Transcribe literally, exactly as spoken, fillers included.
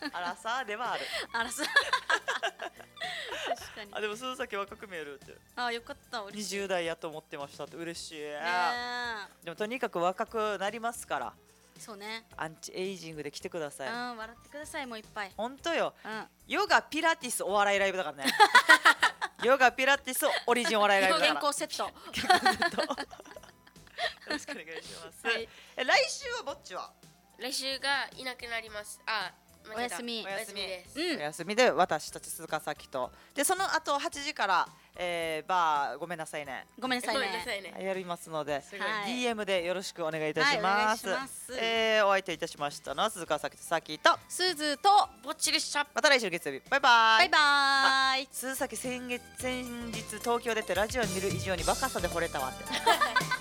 アラサーではある。 あらさ確かに。 あでも鈴崎若く見えるって。 あよかった嬉しい。 にじゅう代やと思ってましたって嬉しい。 ねでもとにかく若くなりますから。 そうね。 アンチエイジングで来てください。 うん笑ってくださいもういっぱい。 本当よ。 うん。 ヨガピラティスお笑いライブだからね。ヨガピラティスオリジンお笑いライブだから。 健康セット。 健康セット。よろしくお願いします。 はい、 え来週はぼっちは。 来週がいなくなります。あ、 おやすみ。 お休みです。 うんお休みで私たち鈴鹿咲とでその後はちじから、えー、バーごめんなさいねごめんなさいごめんなさね。 いね。 やりますので、 すごい。 はいディーエム でよろしくお願いいたします。 はいお願いしますえーお相手いたしましたのは鈴鹿咲と咲とすずとぼっちでした。 また来週月曜日バイバイ。 バイバイ。 鈴崎先月先日東京出てラジオに見る以上に若さで惚れたわって。